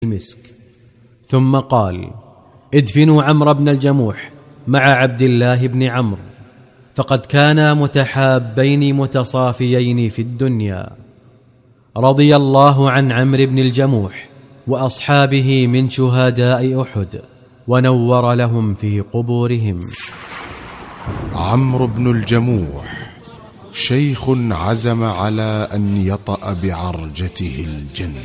المسك. ثم قال: ادفنوا عمرو بن الجموح مع عبد الله بن عمرو، فقد كانا متحابين متصافيين في الدنيا. رضي الله عن عمرو بن الجموح وأصحابه من شهداء أحد، ونور لهم في قبورهم. عمرو بن الجموح شيخ عزم على أن يطأ بعرجته الجنة.